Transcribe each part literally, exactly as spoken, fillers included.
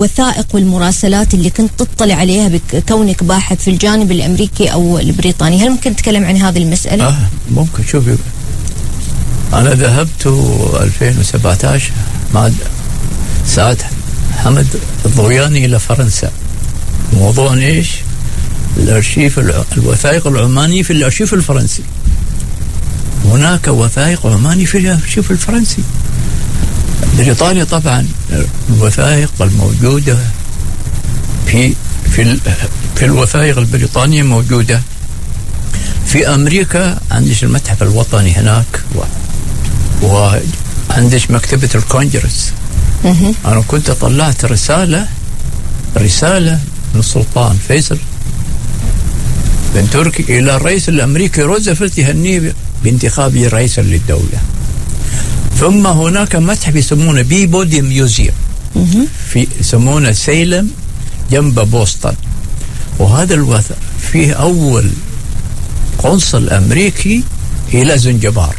الوثائق والمراسلات اللي كنت تطلع عليها بكونك باحث في الجانب الأمريكي أو البريطاني، هل ممكن تتكلم عن هذه المسألة؟ آه ممكن. شوفي، أنا ذهبت ألفين وسبعة عشر مع سعد حمد الضوياني إلى فرنسا. موضوع إيش؟ الأرشيف الوثائق العمانية في الأرشيف الفرنسي. هناك وثائق عماني في الأرشيف الفرنسي. بريطانيا طبعا الوثائق الموجودة في في في الوثائق البريطانية موجودة. في أمريكا عندش المتحف الوطني هناك، وعندش مكتبة الكونجرس. أنا كنت طلعت رسالة رسالة من السلطان فيصل بن تركي إلى الرئيس الأمريكي روزفلت يهنيه بانتخابه رئيسا للدولة. ثم هناك متحف يسمونه بيبودي ميوزيوم في يسمونه سيلم جنب بوسطن، وهذا الوثائق فيه أول قنصل أمريكي إلى زنجبار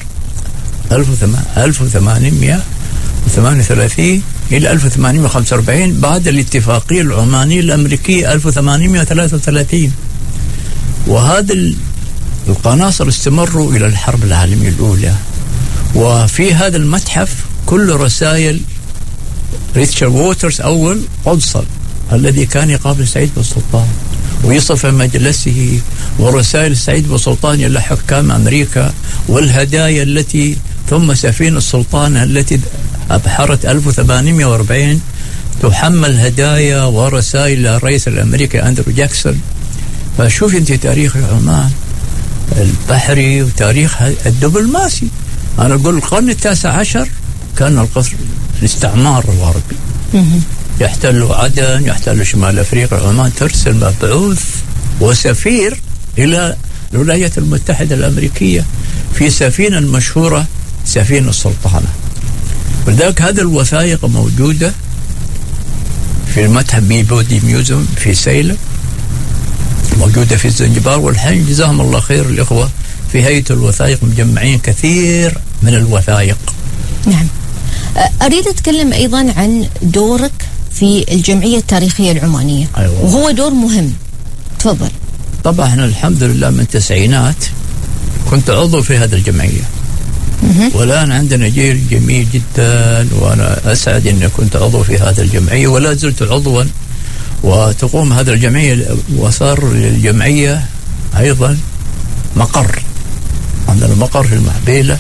ألف وثمانمائة وثمانية وثلاثين إلى ألف وثمانمائة وخمسة وأربعين بعد الاتفاقية العمانية الأمريكية ألف وثمانمائة وثلاثة وثلاثين. وهذا القناصل استمروا إلى الحرب العالمية الأولى. وفي هذا المتحف كل رسائل ريتشارد ووترز أول قنصل الذي كان يقابل سعيد بن سلطان ويصف مجلسه، ورسائل سعيد بن سلطان إلى حكام أمريكا، والهدايا التي ثم سفينة السلطان التي أبحرت ألف وثمانمائة وأربعين تحمل هدايا ورسائل للرئيس الأمريكي أندرو جاكسون. فشوف أنت تاريخ عمان البحري وتاريخ الدبلوماسي. أنا أقول القرن التاسع عشر كان القصر الاستعمار الغربي يحتل عدن، يحتل شمال أفريقيا. عمان ترسل مبعوث وسفير إلى الولايات المتحدة الأمريكية في سفينة المشهورة سفينة السلطانة. ولذلك هذه الوثائق موجودة في المتحف بيبودي ميوزيوم في سيلم، موجودة في زنجبار. والحين جزاهم الله خير الإخوة في هيئة الوثائق مجمعين كثير من الوثائق. نعم. أريد أتكلم أيضا عن دورك في الجمعية التاريخية العمانية. أيوة. وهو دور مهم، تفضل. طبعا أنا الحمد لله من التسعينات كنت عضو في هذه الجمعية، والآن عندنا جيل جميل جدا، وأنا أسعد أني كنت عضو في هذه الجمعية ولا زلت عضوا. وتقوم هذه الجمعية وصار للجمعية أيضا مقر، عندنا مقر في المحبيلة.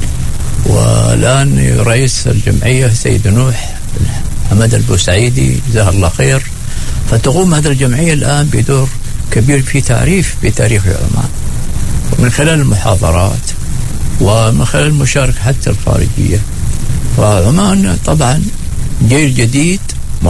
والآن رئيس الجمعية سيد نوح حمد البوسعيدي جزاه الله خير. فتقوم هذه الجمعية الآن بدور كبير في تعريف بتاريخ عمان، ومن خلال المحاضرات ومن خلال المشاركة حتى الخارجية. فعمان طبعا جيل جديد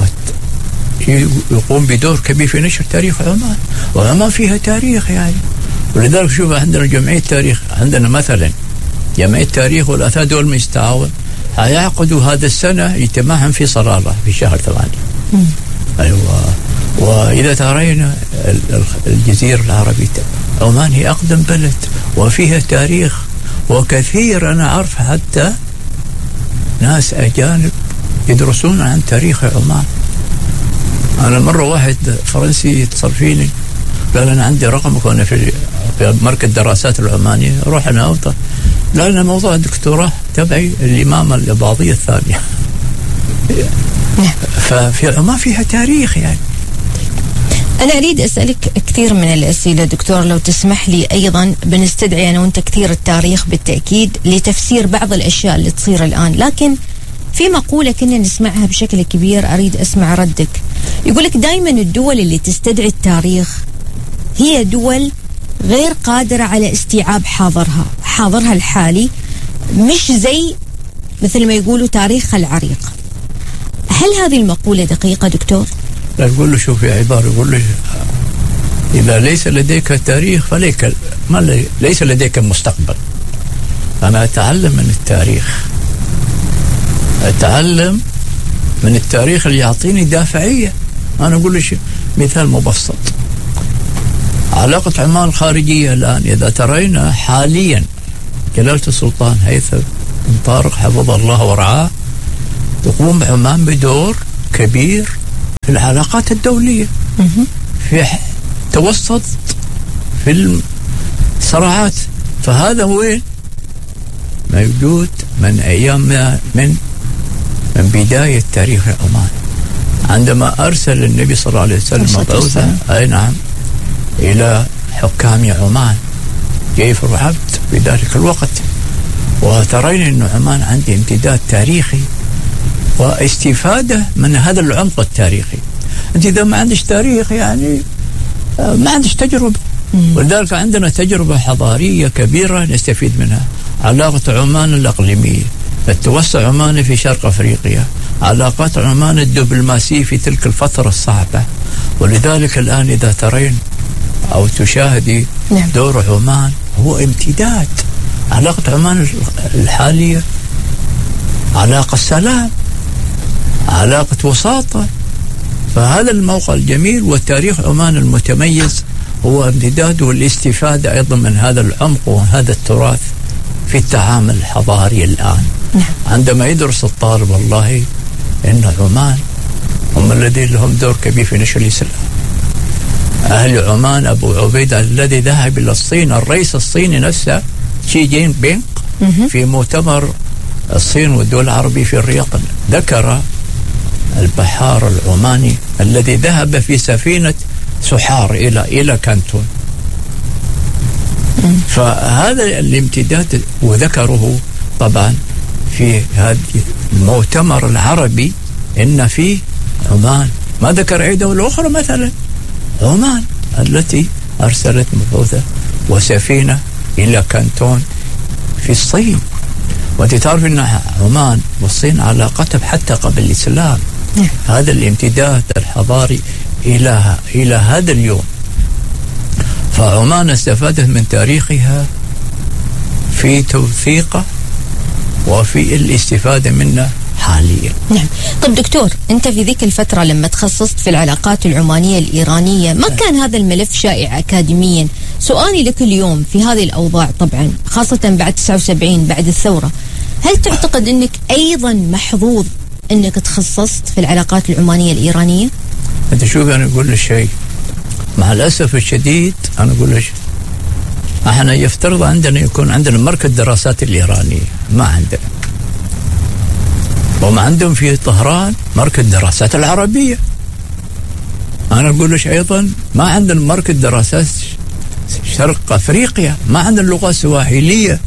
يقوم بدور كبير في نشر تاريخ عمان، وعمان فيها تاريخ يعني. ولذلك شوف عندنا جمعية تاريخ، عندنا مثلا جمعية تاريخ والآثار دول مستعاون هيعقدوا هذا السنة اجتماعهم في صلالة في شهر ثمانية. أيوة. وإذا ترين الجزيرة العربية عمان هي أقدم بلد وفيها تاريخ وكثير. أنا أعرف حتى ناس أجانب يدرسون عن تاريخ عمان. أنا مرة واحد فرنسي اتصل فيني قال أنا عندي رقمك وأنا في مركز الدراسات العمانية، روح أنا أوطى. لا أنا موضوع الدكتوراه تبعي الإمامة الإباضية الثانية. ففي عمان فيها تاريخ يعني. أنا أريد أسألك كثير من الأسئلة دكتور، لو تسمح لي. أيضا بنستدعي أنا وأنت كثير التاريخ بالتأكيد لتفسير بعض الأشياء اللي تصير الآن، لكن في مقولة كنا نسمعها بشكل كبير أريد أسمع ردك. يقولك دايما الدول اللي تستدعي التاريخ هي دول غير قادرة على استيعاب حاضرها حاضرها الحالي، مش زي مثل ما يقولوا تاريخها العريق. هل هذه المقولة دقيقة دكتور؟ لا، يقول له شوفي عبارة، يقول له إذا ليس لديك تاريخ فليك ما ليس لديك مستقبل. أنا أتعلم من التاريخ، أتعلم من التاريخ اللي يعطيني دافعية. أنا أقول له مثال مبسط، علاقة عمان الخارجية الآن إذا ترينا حاليا جلالة السلطان هيثم بن طارق حفظه الله ورعاه تقوم عمان بدور كبير في العلاقات الدولية، في توسط في الصراعات. فهذا وين موجود من أيام من من بداية تاريخ عمان، عندما أرسل النبي صلى الله عليه وسلم مبعوثا أي نعم إلى حكام عمان. كيف رحبت في ذلك الوقت وترين أن عمان عندي امتداد تاريخي واستفادة من هذا العمق التاريخي. أنت إذا ما عندش تاريخ يعني ما عندش تجربة، ولذلك عندنا تجربة حضارية كبيرة نستفيد منها. علاقة عمان الإقليمية، التوسع عمان في شرق أفريقيا، علاقات عمان الدبلوماسية في تلك الفترة الصعبة. ولذلك الآن إذا ترين أو تشاهدي دور عمان هو امتداد. علاقة عمان الحالية علاقة سلام، علاقة وساطة. فهذا الموقع الجميل وتاريخ عمان المتميز هو امتداد والاستفادة أيضا من هذا العمق وهذا التراث في التعامل الحضاري الآن. عندما يدرس الطالب والله إن عمان هم الذين لهم دور كبير في نشر الإسلام. أهل عمان أبو عبيدة الذي ذهب إلى الصين، الرئيس الصيني نفسه شي جين بينغ في مؤتمر الصين والدول العربية في الرياض ذكر البحار العماني الذي ذهب في سفينة سحار إلى إلى كانتون. فهذا الامتداد وذكره طبعا في هذا المؤتمر العربي إن في عمان، ما ذكر أي دولة أخرى مثلا، عمان التي أرسلت مبعوثة وسفينة إلى كانتون في الصين. وأنت تعرف أن عمان والصين علاقتها حتى قبل الإسلام. هذا الامتداد الحضاري إلى إلى هذا اليوم. فعمان استفادت من تاريخها في توثيقه وفي الاستفادة منه حاليا. نعم. طب دكتور، أنت في ذيك الفترة لما تخصصت في العلاقات العمانية الإيرانية ما كان هذا الملف شائع أكاديميا. سؤالي لك اليوم في هذه الأوضاع طبعا خاصة بعد تسعة وسبعين بعد الثورة، هل تعتقد أنك أيضا محظوظ أنك تخصصت في العلاقات العمانية الإيرانية؟ أنت شوف أنا أقول لك شيء مع الأسف الشديد، أنا أقول لك احنا يفترض عندنا يكون عندنا مركز دراسات الإيرانية، ما عندنا. وما عندهم في طهران مركز دراسات العربية. أنا أقول لك أيضا ما عندنا مركز دراسات شرق أفريقيا، ما عندنا اللغة السواحلية.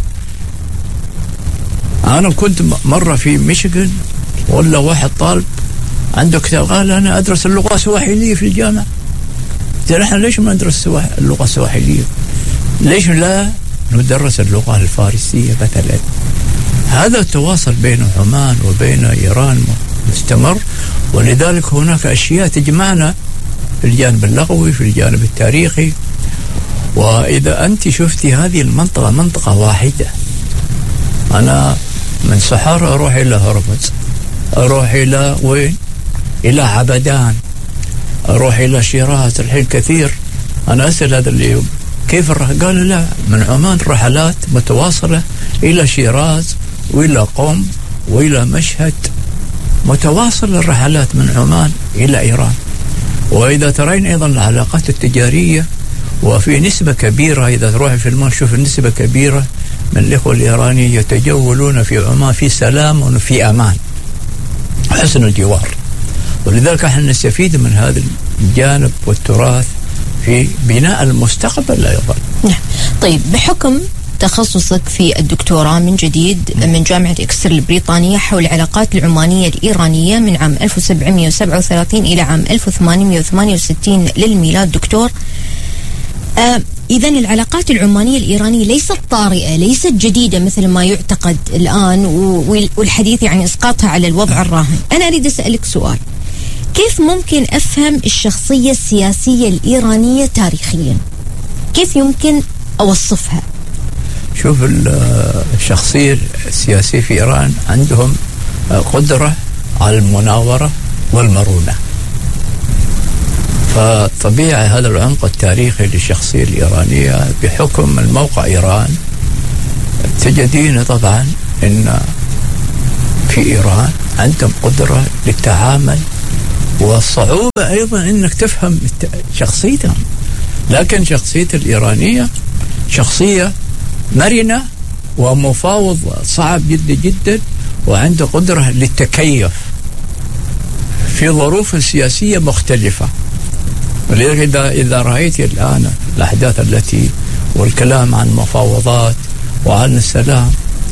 أنا كنت مرة في ميشيغان ولا واحد طالب عنده كتاب قال أنا أدرس اللغة السواحلية في الجامعة. قلت له إحنا ليش ما ندرس اللغة السواحلية؟ ليش لا ندرس اللغة الفارسية مثلا؟ هذا التواصل بين عمان وبين إيران مستمر، ولذلك هناك أشياء تجمعنا في الجانب اللغوي في الجانب التاريخي. وإذا أنت شفتي هذه المنطقة منطقة واحدة، أنا من سحارة أروح إلى هرمز، أروح إلى وين؟ إلى عبدان، أروح إلى شيراز. الحين كثير أنا أسأل هذا اليوم كيف الرح... قالوا لا، من عمان رحلات متواصلة إلى شيراز وإلى قم وإلى مشهد، متواصل الرحلات من عمان إلى إيران. وإذا ترين أيضا العلاقات التجارية وفي نسبة كبيرة، إذا تروح في المال شوف النسبة كبيرة من الإخوة الإيرانيين يتجولون في عمان في سلام وفي أمان حسن الجوار. ولذلك احنا نستفيد من هذا الجانب والتراث في بناء المستقبل أيضا. نعم. طيب بحكم تخصصك في الدكتوراه من جديد من جامعة إكستر البريطانية حول العلاقات العمانية الإيرانية من عام ألف وسبعمائة وسبعة وثلاثين إلى عام ألف وثمانمائة وثمانية وستين للميلاد دكتور، آه إذن العلاقات العمانية الإيرانية ليست طارئة، ليست جديدة مثل ما يعتقد الآن والحديث يعني إسقاطها على الوضع الراهن. أنا أريد أسألك سؤال، كيف ممكن أفهم الشخصية السياسية الإيرانية تاريخيا؟ كيف يمكن أوصفها؟ شوف الشخصية السياسية في إيران عندهم قدرة على المناورة والمرونة. فطبيعي هذا العمق التاريخي للشخصية الإيرانية بحكم الموقع إيران تجدين طبعا أن في إيران عندهم قدرة للتعامل والصعوبة أيضا أنك تفهم شخصيتهم. لكن شخصية الإيرانية شخصية مرنة ومفاوض صعب جدا جدا، وعنده قدرة للتكيف في ظروف سياسية مختلفة. ولذلك إذا إذا رأيت الآن الأحداث التي والكلام عن مفاوضات وعن السلام،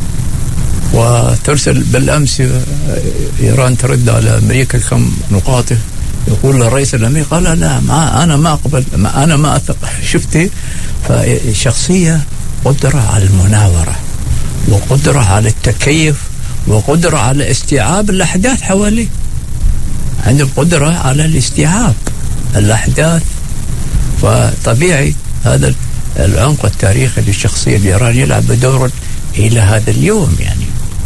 وترسل بالأمس إيران ترد على أمريكا كم نقاط، يقول الرئيس الأمريكي قال لا ما أنا ما أقبل، ما أنا ما أثق. شفتي؟ فشخصية قدرة على المناورة، وقدرة على التكيف، وقدرة على استيعاب الأحداث حواليه. عنده قدرة على الاستيعاب الأحداث. فطبيعي هذا العمق التاريخي للشخصية الإيرانية يلعب دور إلى هذا اليوم يعني.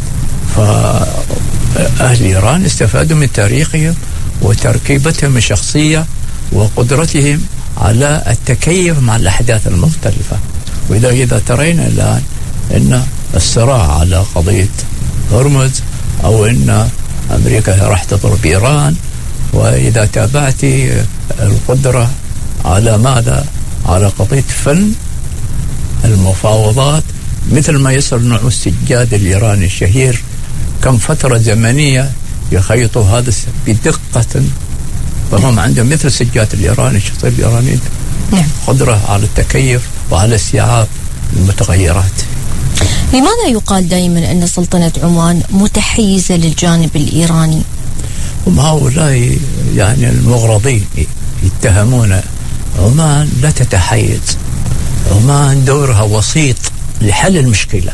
فأهل إيران استفادوا من تاريخهم وتركيبتهم الشخصية وقدرتهم على التكيف مع الأحداث المختلفة. وإذا إذا ترينا الآن أن الصراع على قضية هرمز، أو أن أمريكا راح تضرب إيران، وإذا تابعت القدرة على ماذا؟ على قضية فن المفاوضات، مثل ما يصنع السجاد الإيراني الشهير، كم فترة زمنية يخيطوا هذا بدقة، فهم عندهم مثل السجاد الإيراني، الشخصية الإيرانية قدرة على التكيف وعلى استيعاب المتغيرات. لماذا يقال دائما أن سلطنة عمان متحيزة للجانب الإيراني؟ هم هؤلاء يعني المغرضين يتهمون عمان لا تتحيز. عمان دورها وسيط لحل المشكلة،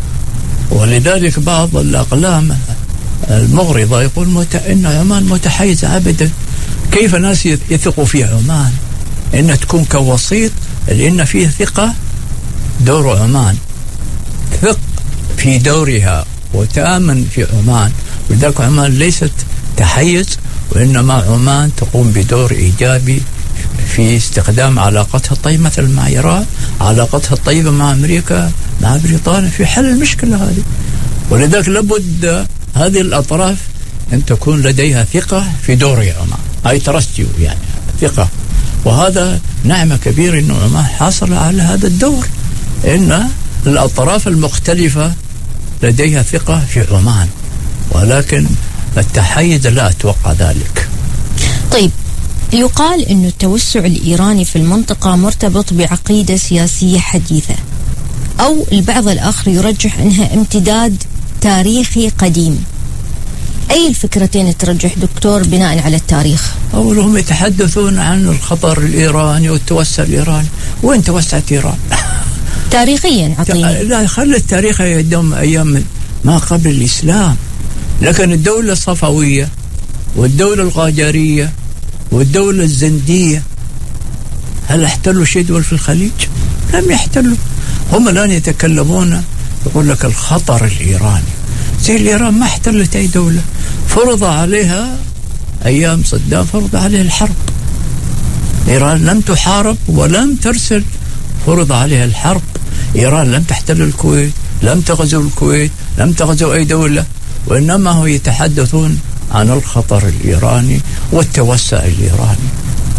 ولذلك بعض الأقلام المغرضة يقول مت... إن عمان متحيزة. أبدا، كيف ناس يثقوا في عمان إنها تكون كوسيط؟ لأن فيه ثقة. دور عمان ثق في دورها وتآمن في عمان، ولذلك عمان ليست تحيز، وإنما عمان تقوم بدور إيجابي في استخدام علاقتها الطيبة مثل مع إيران، علاقتها الطيبة مع أمريكا، مع بريطانيا، في حل المشكلة هذه. ولذلك لابد هذه الأطراف أن تكون لديها ثقة في دور عمان، أي ترستيو يعني ثقة. وهذا نعمة كبيرة أن عمان حاصل على هذا الدور، إن الأطراف المختلفة لديها ثقة في عمان، ولكن التحيز لا أتوقع ذلك. طيب، يقال أن التوسع الإيراني في المنطقة مرتبط بعقيدة سياسية حديثة، أو البعض الآخر يرجح أنها امتداد تاريخي قديم. أي الفكرتين ترجح دكتور بناء على التاريخ؟ أولهم يتحدثون عن الخطر الإيراني والتوسع الإيراني. وين توسعت إيران؟ تاريخيا عطيني. لا، خلي التاريخ يدوم أيام ما قبل الإسلام. لكن الدولة الصفوية والدولة القاجارية والدولة الزندية هل احتلوا شيء دول في الخليج؟ لم يحتلوا. هم الآن يتكلمون يقول لك الخطر الإيراني. زي الإيران ما احتلت أي دولة، فرض عليها أيام صدام فرض عليها الحرب. إيران لم تحارب ولم ترسل، فرض عليها الحرب. إيران لم تحتل الكويت، لم تغزو الكويت، لم تغزو أي دولة، وإنما هو يتحدثون عن الخطر الإيراني والتوسع الإيراني.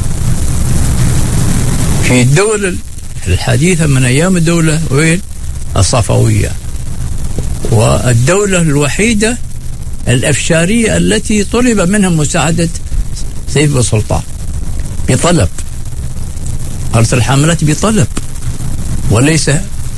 في الدولة الحديثة من أيام الدولة وين؟ الصفوية، والدولة الوحيدة الأفشارية التي طلب منها مساعدة سيف السلطان بطلب، أرسل حملات بطلب، وليس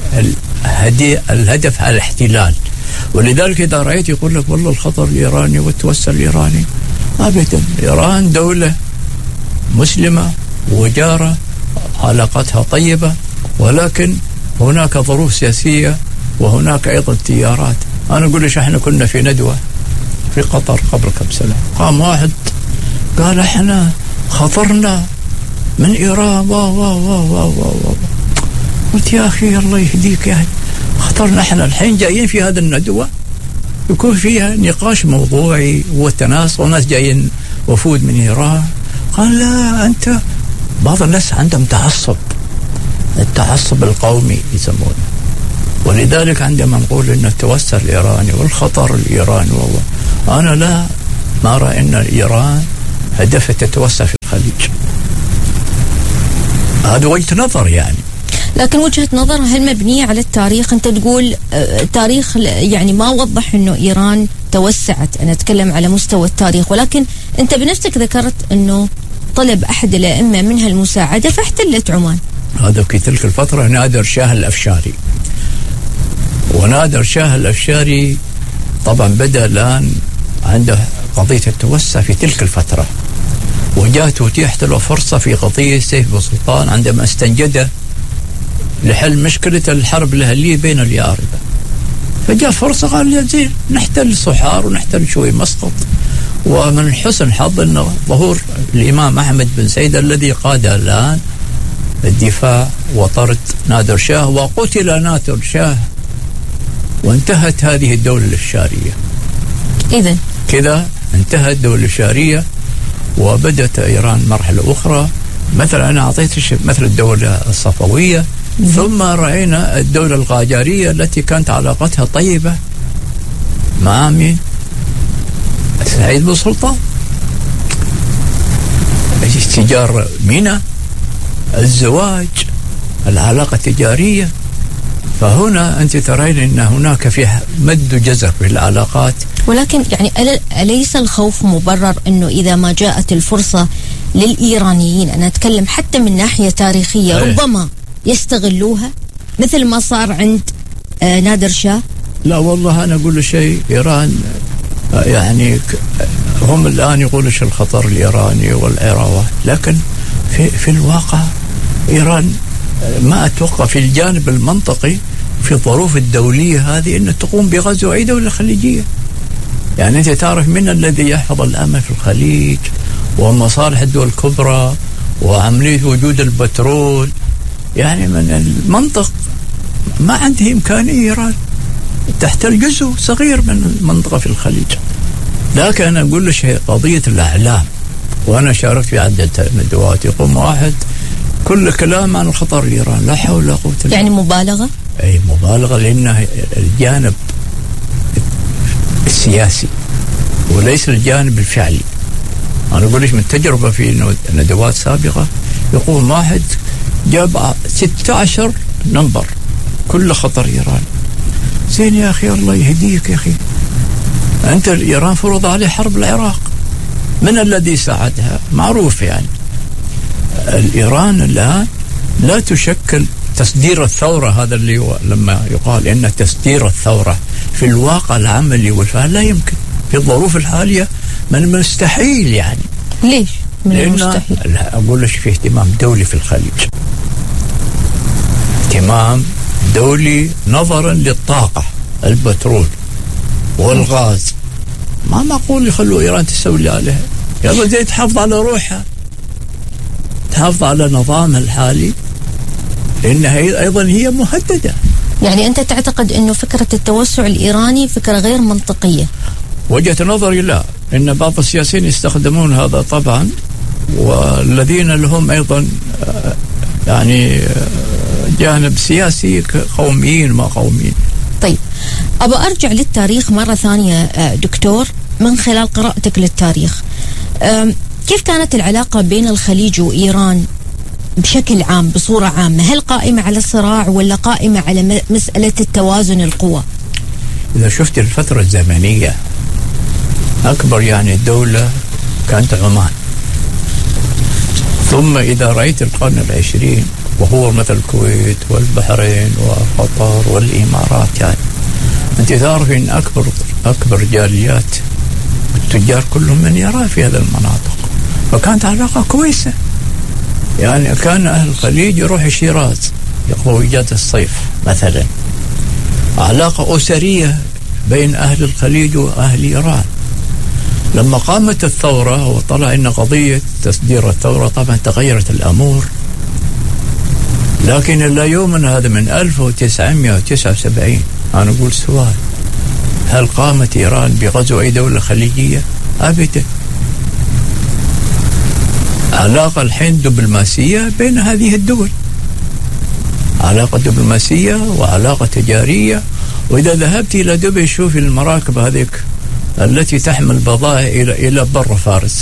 الهدف على الاحتلال. ولذلك إذا رأيت يقول لك والله الخطر الإيراني والتوسع الإيراني، أبدا. إيران دولة مسلمة وجارة، علاقتها طيبة، ولكن هناك ظروف سياسية وهناك أيضا تيارات. أنا أقول لك احنا كنا في ندوة في قطر قبل كم سنة، قام واحد قال احنا خطرنا من إيران. واو واو واو واو واو. قلت يا أخي الله يهديك، يعني خطرنا احنا الحين جايين في هذا الندوة يكون فيها نقاش موضوعي وتناص، وناس جايين وفود من إيران. قال لا، أنت بعض الناس عندهم تعصب، التعصب القومي يسمونه. ولذلك عندما نقول أن التوسع الإيراني والخطر الإيراني، والله أنا لا ما أرى أن إيران هدفها تتوسع في الخليج. هذا وجهة نظر يعني. لكن وجهة نظر هل مبنية على التاريخ؟ أنت تقول التاريخ يعني ما وضح أنه إيران توسعت، أنا أتكلم على مستوى التاريخ، ولكن أنت بنفسك ذكرت أنه طلب أحد الأئمة منها المساعدة فاحتلت عمان. هذا في تلك الفترة نادر شاه الأفشاري، ونادر شاه الأفشاري طبعا بدأ الآن عنده قضية التوسع في تلك الفترة، وجاءت وتيحت له فرصة في قضية سيف بن سلطان عندما استنجده لحل مشكلة الحرب الأهلية بين الياربة، فجاء فرصة قال يا زين نحتل صحار ونحتل شوي مسقط. ومن حسن الحظ أن ظهور الإمام أحمد بن سيد الذي قاد الآن الدفاع وطرد نادر شاه، وقتل نادر شاه وانتهت هذه الدولة الإفشارية. إذن كذا انتهت الدولة الإفشارية وبدأت إيران مرحلة أخرى. مثلا أنا أعطيت مثل الدولة الصفوية، ثم رأينا الدولة القاجارية التي كانت علاقتها طيبة مع مين؟ سعيد بن سلطان، تجار مينا، الزواج، العلاقة التجارية. فهنا أنت ترين أن هناك فيها مد وجزر في العلاقات. ولكن يعني أليس الخوف مبرر أنه إذا ما جاءت الفرصة للإيرانيين، أنا أتكلم حتى من ناحية تاريخية، أيه. ربما يستغلوها مثل ما صار عند آه نادر شاه؟ لا والله أنا أقول شيء، إيران آه يعني هم الآن يقولوا شو الخطر الإيراني والعراوات، لكن في, في الواقع إيران ما أتوقع في الجانب المنطقي في الظروف الدولية هذه أن تقوم بغزو أي دولة خليجية. يعني أنت تعرف من الذي يحفظ الأمن في الخليج ومصالح الدول الكبرى وعملية وجود البترول، يعني من المنطق ما عنده إمكانية إيران تحتل جزء صغير من المنطقة في الخليج. لكن أنا أقول له شيء، قضية الأعلام، وأنا شاركت في عدة ندوات يقوم واحد كل كلام عن الخطر الإيراني، لا حول ولا قوة إلا يعني مبالغة؟ أي مبالغة، لأنه الجانب السياسي وليس الجانب الفعلي. أنا أقول لك من تجربة في ندوات سابقة يقوم واحد جاب ستة عشر نمبر كل خطر إيران. زين يا أخي الله يهديك يا أخي، أنت إيران فرض عليه حرب العراق، من الذي ساعدها؟ معروف يعني الإيران الآن لا تشكل تصدير الثورة، هذا اللي هو لما يقال إن تصدير الثورة في الواقع العملي والفعل لا يمكن في الظروف الحالية، من المستحيل يعني. ليش من المستحيل؟ لا أقول لك في اهتمام دولي في الخليج، اهتمام دولي نظرا للطاقة، البترول والغاز. ما معقول يخلوا إيران تستولي عليها، يلا زي تحافظ على روحها، تحافظ على نظامها الحالي، لأنها أيضا هي مهددة. يعني أنت تعتقد أنه فكرة التوسع الإيراني فكرة غير منطقية؟ وجهة نظري لا، إن بعض السياسيين يستخدمون هذا طبعا، والذين لهم أيضا يعني جانب سياسي قوميين ما قوميين. طيب أبى أرجع للتاريخ مرة ثانية دكتور، من خلال قراءتك للتاريخ كيف كانت العلاقة بين الخليج وإيران بشكل عام بصورة عامة؟ هل قائمة على الصراع ولا قائمة على مسألة التوازن القوى؟ إذا شفت الفترة الزمنية أكبر يعني الدولة كانت عمان، ثم إذا رأيت القرن العشرين وهو مثل الكويت والبحرين وقطر والإمارات، يعني أنت تعرف أن أكبر أكبر جاليات التجار كلهم من إيران في هذه المناطق، فكانت علاقة كويسة. يعني كان أهل الخليج يروح شيراز يقضوا إجازة الصيف مثلا، علاقة أسرية بين أهل الخليج وأهل إيران. لما قامت الثورة وطلع إن قضية تصدير الثورة طبعا تغيرت الأمور، لكن إلى يومنا هذا من ألف وتسعمائة وتسعة وسبعين أنا أقول سؤال، هل قامت إيران بغزو أي دولة خليجية؟ أبدا. علاقة الحين دبلوماسية بين هذه الدول، علاقة دبلوماسية وعلاقة تجارية. وإذا ذهبت إلى دبي شوف المراكب هذيك التي تحمل بضائع إلى إلى بر فارس،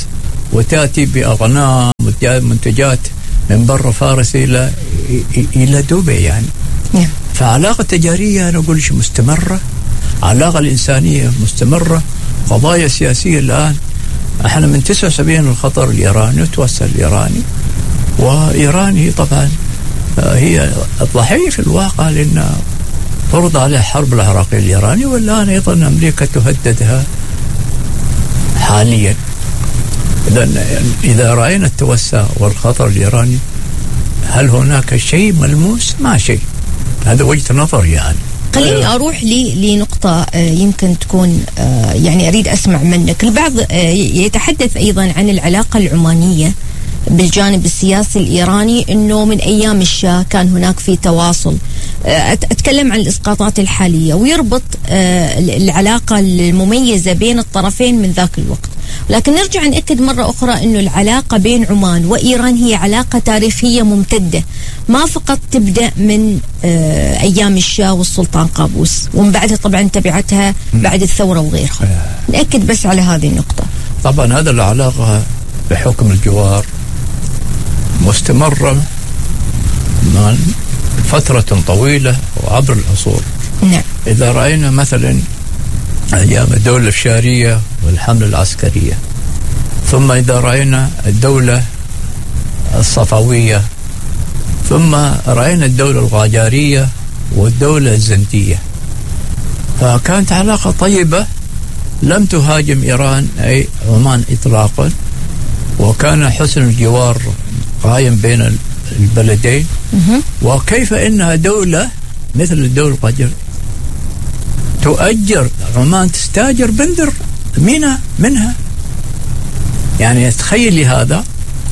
وتأتي بأغنام ومنتجات من برا فارس إلى إلى دبي يعني. نعم. فعلاقة تجارية أنا أقول مستمرة، علاقة الإنسانية مستمرة، قضايا سياسية الآن. احنا من تسعة وسبعين الخطر الإيراني وتوسع الإيراني، وإيران هي طبعا هي الضحية في الواقع، لأن فرض عليها حرب العراقية الإيراني، والآن أيضا أمريكا تهددها حاليا. إذا إذا رأينا التوسع والخطر الإيراني، هل هناك شيء ملموس؟ ما شيء. هذا وجهة نظر يعني. خليني أروح لي لنقطة يمكن تكون يعني أريد أسمع منك. البعض يتحدث أيضا عن العلاقة العمانية بالجانب السياسي الإيراني، أنه من أيام الشاه كان هناك في تواصل. أتكلم عن الإسقاطات الحالية، ويربط العلاقة المميزة بين الطرفين من ذاك الوقت. لكن نرجع نأكد مرة أخرى أنه العلاقة بين عمان وإيران هي علاقة تاريخية ممتدة، ما فقط تبدأ من أيام الشاه والسلطان قابوس، ومن بعدها طبعا تبعتها بعد الثورة وغيرها. نأكد بس على هذه النقطة. طبعا هذا العلاقة بحكم الجوار مستمرة من فترة طويلة وعبر العصور. نعم. إذا رأينا مثلا أيام الدولة الفشارية والحملة العسكرية، ثم إذا رأينا الدولة الصفوية، ثم رأينا الدولة القاجارية والدولة الزندية، فكانت علاقة طيبة لم تهاجم إيران أي عمان إطلاقا، وكان حسن الجوار قائم بين البلدين. وكيف إنها دولة مثل الدولة القاجارية تؤجر عمان، تستاجر بندر ميناء منها، يعني تخيلي هذا.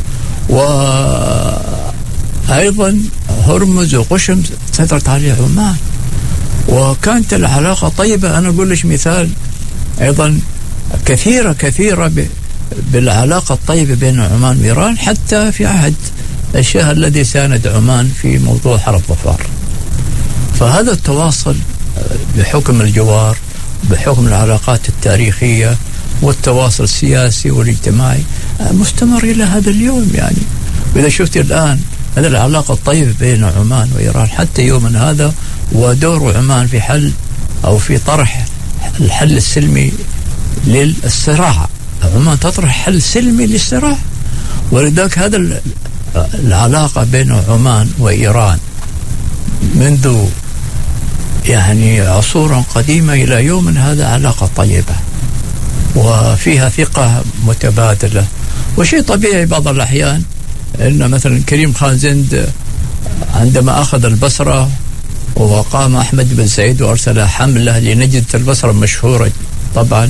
وأيضا هرمز وقشم سيطرت عليه عمان، وكانت العلاقة طيبة. أنا أقول لك مثال أيضا كثيرة كثيرة بالعلاقة الطيبة بين عمان وإيران، حتى في عهد الشاه الذي ساند عمان في موضوع حرب ظفار. فهذا التواصل بحكم الجوار، بحكم العلاقات التاريخية والتواصل السياسي والاجتماعي مستمر إلى هذا اليوم يعني. وإذا شفت الآن هذه العلاقة الطيبة بين عمان وإيران حتى يومنا هذا، ودور عمان في حل أو في طرح الحل السلمي للصراع. عمان تطرح حل سلمي للصراع، ولذلك هذا العلاقة بين عمان وإيران منذ يعني عصورا قديمة إلى يومنا هذا علاقة طيبة، وفيها ثقة متبادلة. وشيء طبيعي بعض الأحيان أن مثلا كريم خان زند عندما أخذ البصرة، وقام أحمد بن سعيد وأرسل حملة لنجدة البصرة مشهورة طبعا،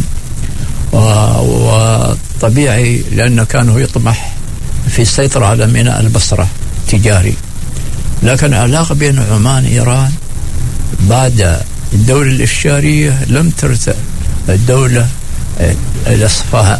وطبيعي لأنه كان يطمح في السيطرة على ميناء البصرة تجاري. لكن العلاقة بين عمان وإيران بعد الدولة الإفشارية لم ترتأ الدولة الأصفها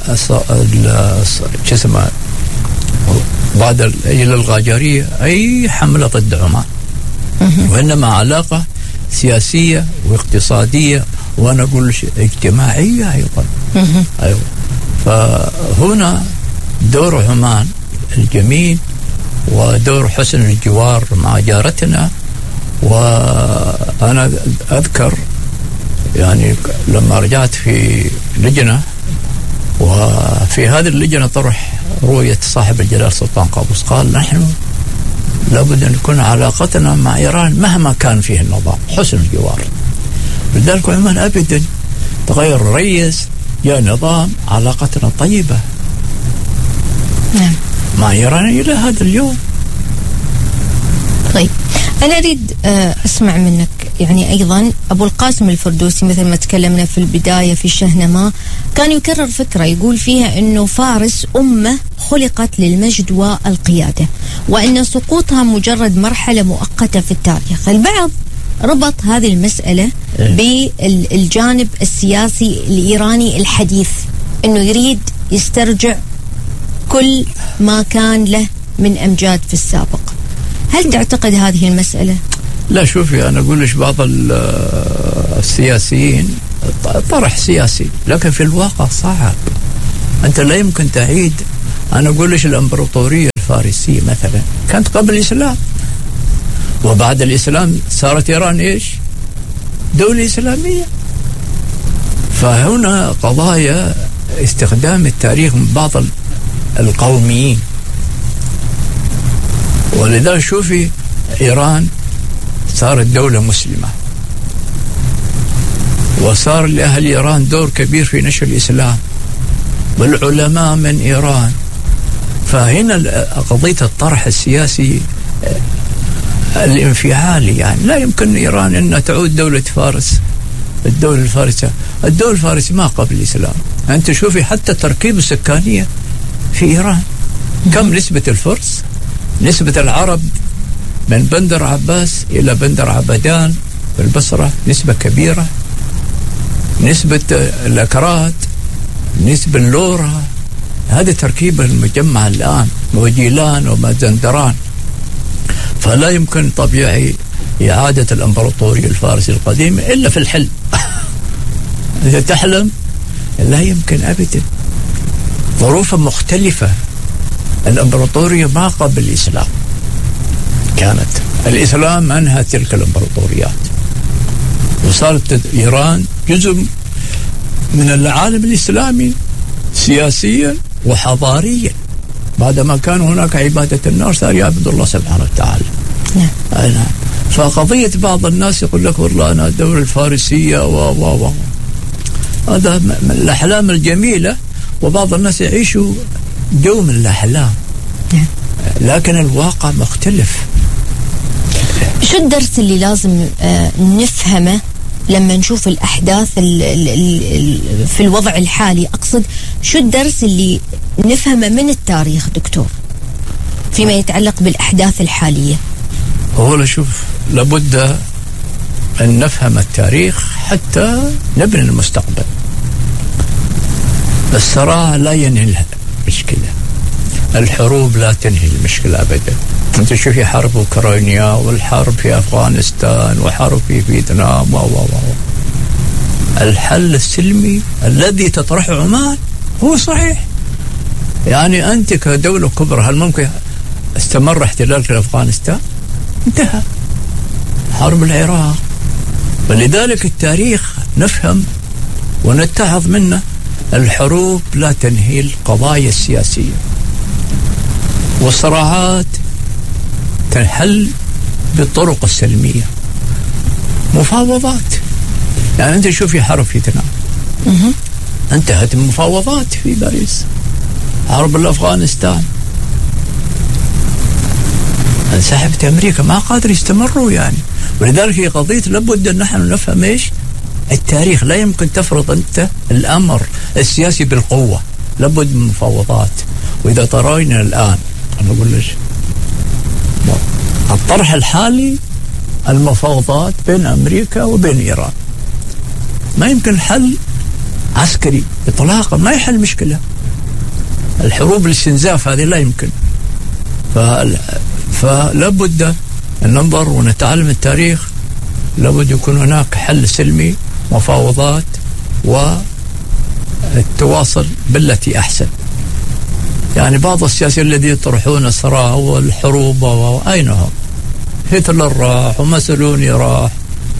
اسمها بعد إلى القاجارية أي حملة ضد عمان، وإنما علاقة سياسية واقتصادية، وأنا أقول اجتماعية أيضا. أيوة. فهنا دور عمان الجميل ودور حسن الجوار مع جارتنا. وأنا أذكر يعني لما رجعت في لجنة، وفي هذه اللجنة طرح رؤية صاحب الجلال سلطان قابوس، قال نحن لابد أن تكون علاقتنا مع إيران مهما كان فيه النظام حسن الجوار. لذلك عمان أبدا تغير الرئيس يا نظام، علاقتنا طيبة نعم مع إيران إلى هذا اليوم. طيب أنا أريد أسمع منك يعني أيضا أبو القاسم الفردوسي مثل ما تكلمنا في البداية في الشهنمة، كان يكرر فكرة يقول فيها أنه فارس أمة خلقت للمجد والقيادة، وأن سقوطها مجرد مرحلة مؤقتة في التاريخ. البعض ربط هذه المسألة بالجانب السياسي الإيراني الحديث، أنه يريد يسترجع كل ما كان له من أمجاد في السابق. هل تعتقد هذه المسألة؟ لا شوفي، أنا أقول لك بعض السياسيين طرح سياسي، لكن في الواقع صعب. أنت لا يمكن تعيد أنا أقول ليش الإمبراطورية الفارسية مثلا كانت قبل الإسلام، وبعد الإسلام صارت إيران إيش؟ دولة إسلامية. فهنا قضايا استخدام التاريخ من بعض القوميين. ولذا شوفي إيران صارت دولة مسلمة، وصار لأهل إيران دور كبير في نشر الإسلام والعلماء من إيران. فهنا قضية الطرح السياسي الانفعالي، يعني لا يمكن إيران أن تعود دولة فارس. الدولة الفارسية الدولة الفارسية ما قبل الإسلام. أنت شوفي حتى تركيب السكانية في إيران، كم نسبة الفرس، نسبة العرب من بندر عباس إلى بندر عبدان في البصرة نسبة كبيرة، نسبة الأكراد، نسبة اللورة. هذه تركيبة المجمع الآن، وجيلان ومازندران. فلا يمكن طبيعي إعادة الإمبراطورية الفارسية القديمة إلا في الحلم. إذا تحلم لا يمكن أبدا. ظروف مختلفة. الإمبراطورية ما قبل الإسلام كانت، الإسلام أنهى تلك الإمبراطوريات، وصارت إيران جزء من العالم الإسلامي سياسيا وحضاريا. بعدما كان هناك عبادة النار صار يعبد الله سبحانه وتعالى. نعم. نعم. فقضية بعض الناس يقول لك والله أنا الدولة الفارسية و و و هذا من الأحلام الجميلة، وبعض الناس يعيشوا جو من الأحلام. نعم. لكن الواقع مختلف. شو الدرس اللي لازم آه نفهمه لما نشوف الأحداث ال ال ال في الوضع الحالي؟ أقصد شو الدرس اللي نفهمه من التاريخ دكتور فيما يتعلق بالأحداث الحالية؟ هو شوف، لابد أن نفهم التاريخ حتى نبني المستقبل. الصراع لا ينهي المشكلة، الحروب لا تنهي المشكلة أبدا. أنت شوفي حرب أوكرانيا، والحرب في أفغانستان، وحرب في فيتنام و و و الحل السلمي الذي تطرحه عمان هو صحيح. يعني أنت كدولة كبرى هل ممكن استمر احتلال في أفغانستان؟ انتهى. حرب العراق. ولذلك التاريخ نفهم ونتعظ منه. الحروب لا تنهي القضايا السياسية، والصراعات تنحل بالطرق السلمية، مفاوضات. يعني أنت شوفي حرب فيتنام انتهت المفاوضات في باريس. حرب الأفغانستان انسحبت أمريكا، ما قادر يستمروا يعني. ولذلك هي قضية لابد أن نحن نفهم إيش التاريخ. لا يمكن تفرض أنت الأمر السياسي بالقوة، لابد من مفاوضات. وإذا طرينا الآن أنا أقول ليش الطرح الحالي المفاوضات بين أمريكا وبين إيران، ما يمكن الحل عسكري إطلاقا، ما يحل مشكلة. الحروب الاستنزاف هذه لا يمكن. فلابد أن ننظر ونتعلم التاريخ. لابد يكون هناك حل سلمي، مفاوضات، والتواصل بالتي أحسن. يعني بعض السياسيين الذين يطرحون الصراع والحروب أين هم؟ هتلر راح، ومسلوني راح،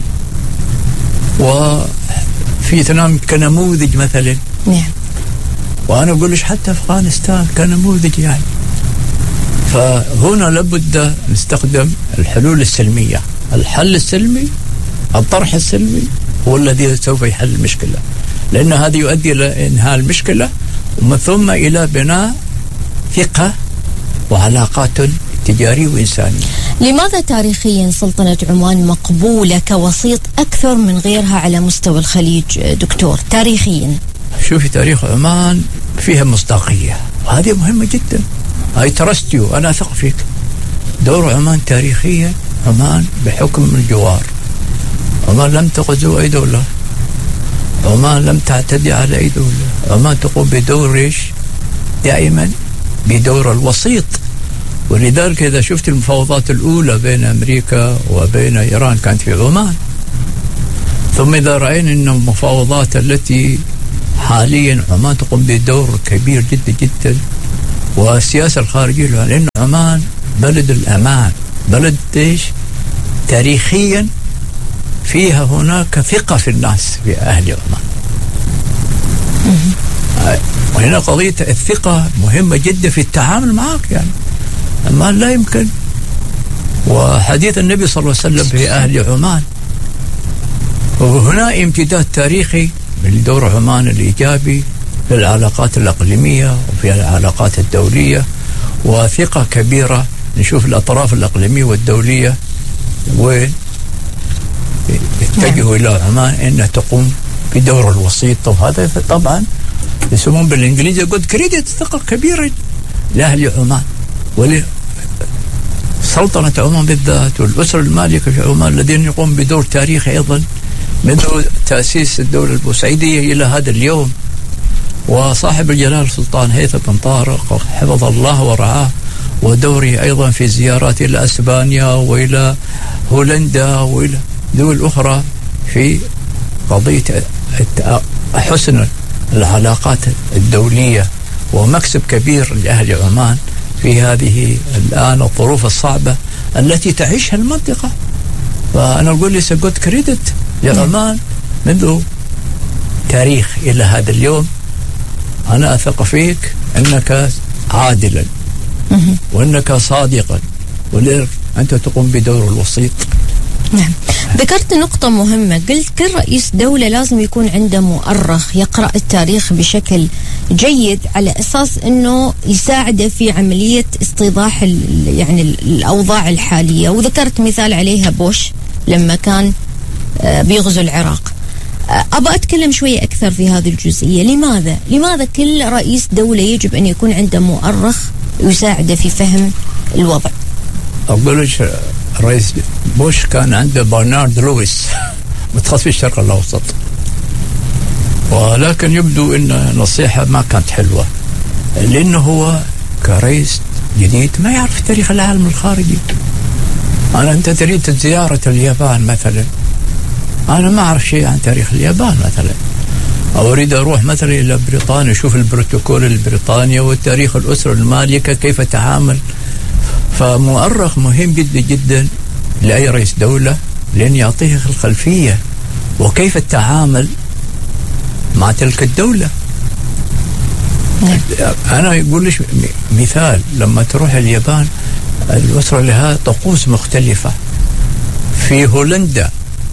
وفيتنام كنموذج مثلا. نعم. وأنا أقول لك حتى أفغانستان كنموذج يعني. فهنا لابد نستخدم الحلول السلمية. الحل السلمي، الطرح السلمي هو الذي سوف يحل المشكلة، لأن هذا يؤدي إلى إنهاء المشكلة ومن ثم إلى بناء ثقة وعلاقات تجارية وإنسانية. لماذا تاريخيا سلطنة عمان مقبولة كوسيط أكثر من غيرها على مستوى الخليج دكتور تاريخيا؟ شوفي تاريخ عمان فيها مصداقية، وهذه مهمة جدا. هاي ترستيو، أنا أثق فيك. دور عمان تاريخيا، عمان بحكم الجوار، عمان لم تغزو أي دولة، عمان لم تعتدي على أي دولة، عمان تقوم بدور إيش؟ دائما بدور الوسيط. ولذلك إذا شفت المفاوضات الأولى بين أمريكا وبين إيران كانت في عمان، ثم إذا رأينا أن المفاوضات التي حاليا عمان تقوم بدور كبير جدا جدا، والسياسة الخارجية، لأن عمان بلد الأمان، بلد إيش تاريخيا فيها هناك ثقة في الناس في أهل عمان. وهنا قضية الثقة مهمة جدا في التعامل معك، يعني أما لا يمكن. وحديث النبي صلى الله عليه وسلم في أهل عمان، وهنا امتداد تاريخي من دور عمان الإيجابي في العلاقات الإقليمية وفي العلاقات الدولية، وثقة كبيرة. نشوف الأطراف الإقليمية والدولية وين يتجهوا إلى عمان أنها تقوم بدور الوسيط، وهذا طبعا يسمون بالإنجليزي قد كريدت، ثقة كبيرة لأهل عمان ولسلطنة عمان بالذات والأسرة المالكة في عمان الذين يقوم بدور تاريخي أيضا منذ تأسيس الدولة البوسعيدية إلى هذا اليوم. وصاحب الجلال السلطان هيثم بن طارق حفظ الله ورعاه، ودوره أيضا في زيارات إلى أسبانيا وإلى هولندا وإلى دول أخرى في قضية حسن العلاقات الدولية، ومكسب كبير لأهل عمان في هذه الآن الظروف الصعبة التي تعيشها المنطقة. فأنا أقول لي سقط كريدت لعمان منذ تاريخ إلى هذا اليوم. أنا أثق فيك أنك عادلا وأنك صادقا وأنت تقوم بدور الوسيط. نعم، ذكرت نقطة مهمة، قلت كل رئيس دولة لازم يكون عنده مؤرخ يقرأ التاريخ بشكل جيد على أساس أنه يساعده في عملية استيضاح يعني الأوضاع الحالية. وذكرت مثال عليها بوش لما كان بيغزو العراق. أبغى أتكلم شوية أكثر في هذه الجزئية. لماذا؟ لماذا كل رئيس دولة يجب أن يكون عنده مؤرخ يساعده في فهم الوضع؟ أقول لك رئيس بوش كان عنده برنارد لويس متخصص في الشرق الأوسط، ولكن يبدو أن نصيحة ما كانت حلوة، لأنه هو كرئيس جديد ما يعرف تاريخ العالم الخارجي. أنا أنت تريد زيارة اليابان مثلا، أنا ما أعرف شيء عن تاريخ اليابان مثلا، أو أريد أروح مثلا إلى بريطانيا أشوف البروتوكول البريطاني والتاريخ الأسرة المالكة كيف تعامل. فمؤرخ مهم جدا جدا لأي رئيس دولة، لأن يعطيه الخلفية وكيف التعامل مع تلك الدولة. أنا يقول ليش مثال، لما تروح اليابان الأسرة لها طقوس مختلفة. في هولندا،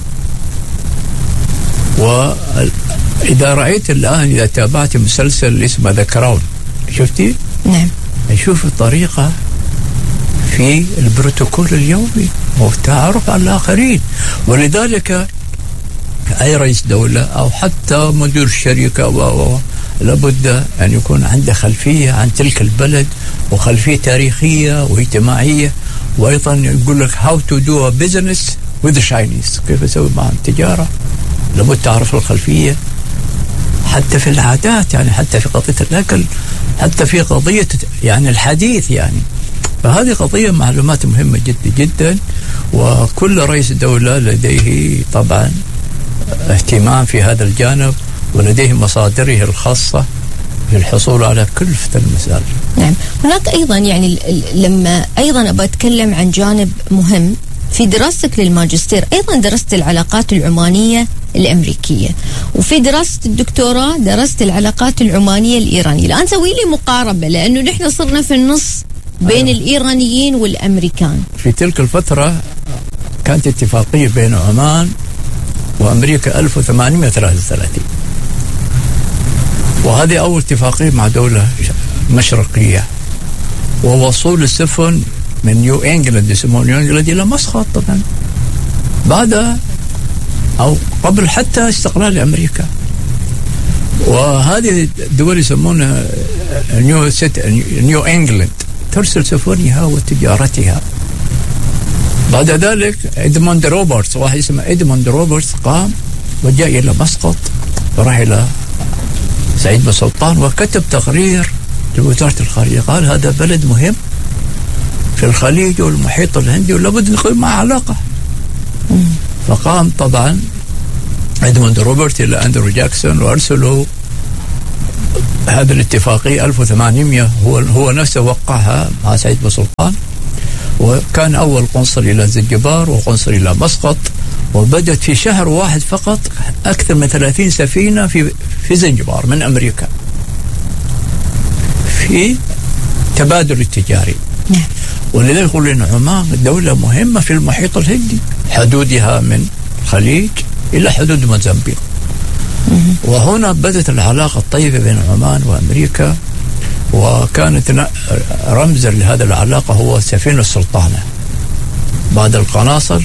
وإذا رأيت الآن إذا تابعت مسلسل اسمه ذا كراون شفتي؟ نعم. نشوف الطريقة في البروتوكول اليومي والتعرف على الآخرين. ولذلك أي رئيس دولة أو حتى مدير شركة و لابد أن يكون عنده خلفية عن تلك البلد وخلفية تاريخية واجتماعية، وأيضا يقول لك how to do a business with the Chinese، كيف يسوي معهم تجارة. لابد تعرف الخلفية حتى في العادات، يعني حتى في قضية الأكل، حتى في قضية يعني الحديث يعني. فهذه قضية معلومات مهمة جدا جدا، وكل رئيس دولة لديه طبعا اهتمام في هذا الجانب، ولديه مصادره الخاصة في الحصول على كلفة المسائل. نعم، هناك أيضا يعني لما أيضا أبغى أتكلم عن جانب مهم في دراستك للماجستير، أيضا درست العلاقات العمانية الأمريكية، وفي دراسة الدكتوراه درست العلاقات العمانية الإيرانية. الآن سوي لي مقاربة، لأنه نحن صرنا في النص بين أيوة. الإيرانيين والأمريكان. في تلك الفترة كانت اتفاقية بين عمان وأمريكا ألف وثمانمائة وثلاثة وثلاثين، وهذه أول اتفاقية مع دولة مشرقية، ووصول السفن من نيو إنجلاند يسمون نيو إنجلاند إلى مسقط طبعا بعد أو قبل حتى استقلال أمريكا. وهذه الدول يسمونها نيو نيو إنجلاند ترسل سفنها وتجارتها. بعد ذلك إدموند روبرتس، واحد اسمه إدموند روبرتس، قام وجاء إلى مسقط وراح إلى سعيد بن سلطان وكتب تقرير لوزارة الخارجية، قال هذا بلد مهم في الخليج والمحيط الهندي ولابد نقيم معه علاقة. فقام طبعا إدموند روبرت إلى أندرو جاكسون وأرسلوا هذه الاتفاقية ألف وثمانمائة هو هو نفسه وقعها مع سعيد بن سلطان، وكان أول قنصل إلى زنجبار وقنصل إلى مسقط، وبدأت في شهر واحد فقط أكثر من ثلاثين سفينة في في زنجبار من أمريكا في تبادل التجاري. ولذلك يقول إن عمان دولة مهمة في المحيط الهندي، حدودها من الخليج إلى حدود موزمبيق. وهنا بدأت العلاقة الطيبة بين عمان وأمريكا، وكانت رمزا لهذه العلاقة هو سفينة السلطانة بعد القناصل.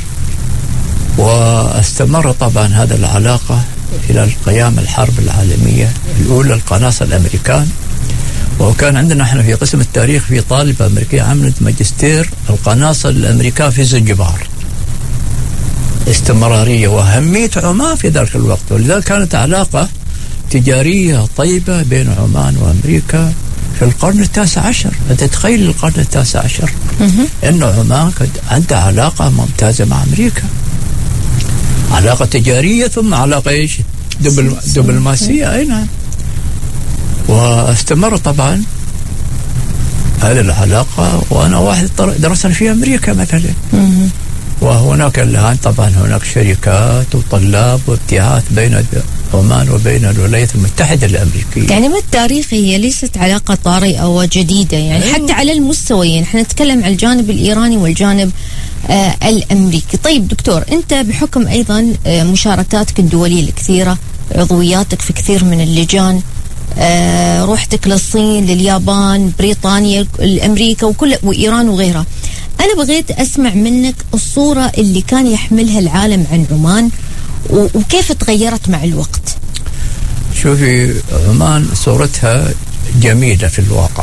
واستمر طبعا هذه العلاقة إلى القيام الحرب العالمية الأولى، القناصل الأمريكان. وكان عندنا احنا في قسم التاريخ في طالبة أمريكية عملت ماجستير القناصل الأمريكان في زنجبار، استمرارية وأهمية عمان في ذلك الوقت. ولذلك كانت علاقة تجارية طيبة بين عمان وأمريكا في القرن التاسع عشر. أنت تتخيل القرن التاسع عشر أن عمان كانت عندها علاقة ممتازة مع أمريكا، علاقة تجارية ثم علاقة إيش دبل دبلوماسية. أي نعم. واستمر طبعا هذه العلاقة، وأنا واحد درسنا في أمريكا مثلا، وهناك الآن طبعا هناك شركات وطلاب وابتعاث بين عمان وبين الولايات المتحدة الأمريكية. يعني ما التاريخ هي ليست علاقة طارئة وجديدة يعني، أيوة. حتى على المستويين، احنا نتكلم عن الجانب الإيراني والجانب آه الأمريكي. طيب دكتور، أنت بحكم أيضا آه مشاركاتك الدولية الكثيرة، عضوياتك في كثير من اللجان، آه روحتك للصين، لليابان، بريطانيا، الأمريكا وكل وإيران وغيرها، أنا بغيت أسمع منك الصورة اللي كان يحملها العالم عن عمان وكيف تغيرت مع الوقت. شوفي، عمان صورتها جميلة في الواقع،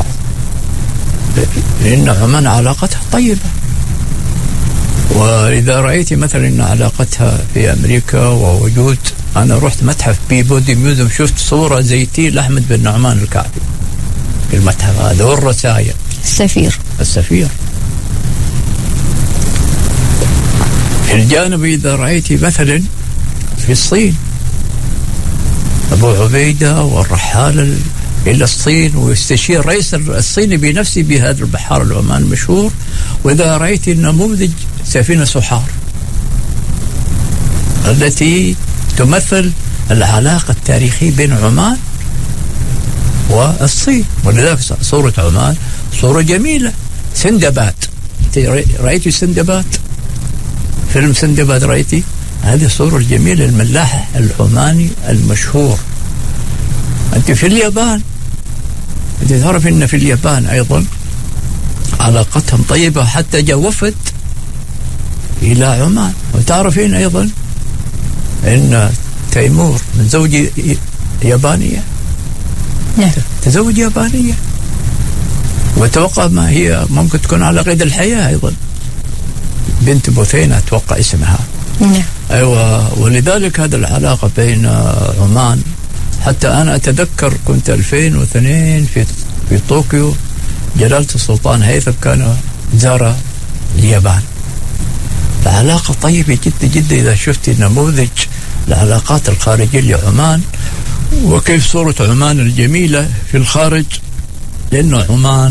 لأن عمان علاقتها طيبة. وإذا رأيتي مثلا أن علاقتها في أمريكا ووجود، أنا رحت متحف بيبودي ميوزيوم، شفت صورة زيتي لأحمد بن نعمان الكعبي في المتحف هذا، والرسايا السفير السفير في الجانب. إذا رأيتي مثلا في الصين أبو عبيدة والرحالة إلى الصين ويستشير رئيس الصين بنفسه بهذا البحار العمان المشهور. وإذا رأيتي نموذج سفينة سحار التي تمثل العلاقة التاريخية بين عمان والصين، ولذلك صورة عمان صورة جميلة. سندباد، رأيتي سندباد؟ فيلم سندباد رأيتي؟ هذه الصورة الجميلة، الملاح العماني المشهور. أنت في اليابان، أنت تعرف أن في اليابان أيضا علاقتهم طيبة، حتى جاء وفد إلى عمان. وتعرفين أيضا أن تيمور من زوجة يابانية، نعم، تزوج يابانية، وتوقع ما هي ممكن تكون على قيد الحياة أيضا، بنت بوثينة أتوقع اسمها. نعم. أيوة. ولذلك هذه العلاقة بين عمان، حتى أنا أتذكر كنت ألفين واثنين في في طوكيو، جلالة السلطان هيثم كان زار اليابان. العلاقة طيبة جدا جدا. إذا شفت نموذج العلاقات الخارجية لعمان وكيف صورة عمان الجميلة في الخارج، لأن عمان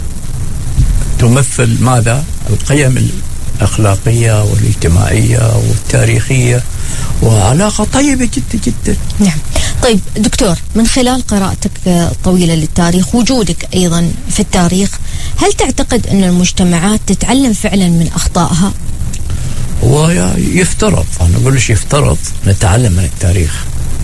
تمثل ماذا؟ القيم الأخلاقية والاجتماعية والتاريخية، وعلاقة طيبة جدا جدا. نعم. طيب دكتور، من خلال قراءتك الطويلة للتاريخ، وجودك أيضا في التاريخ، هل تعتقد أن المجتمعات تتعلم فعلا من أخطائها؟ هو يفترض، أنا أقول لك يفترض نتعلم من التاريخ.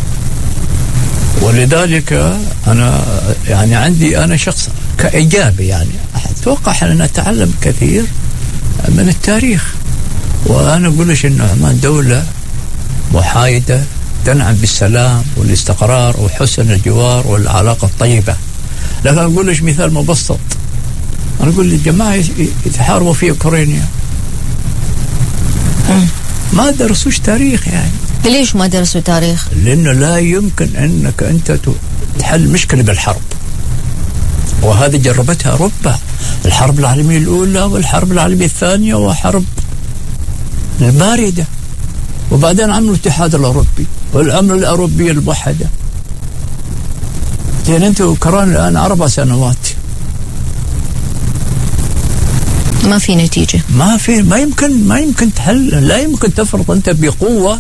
ولذلك أنا يعني عندي أنا شخص كإيجابي، يعني أتوقع أن نتعلم كثير من التاريخ. وأنا أقول لك أن عمان دولة محايدة تنعم بالسلام والاستقرار وحسن الجوار والعلاقة الطيبة. لكن أقول لك مثال مبسط، أنا أقول للجماعة يتحاربوا في أوكرانيا ما درسوش تاريخ. يعني ليش ما درسوا تاريخ؟ لأنه لا يمكن أنك أنت تحل مشكلة بالحرب، وهذه جربتها أوروبا، الحرب العالمية الأولى والحرب العالمية الثانية وحرب الباردة، وبعدين عملوا الاتحاد الأوروبي والعملة الأوروبية الموحدة. زين أنت أوكرانيا الآن أربع سنوات ما في نتيجة، ما في ما يمكن ما يمكن تحل، لا يمكن تفرض أنت بقوة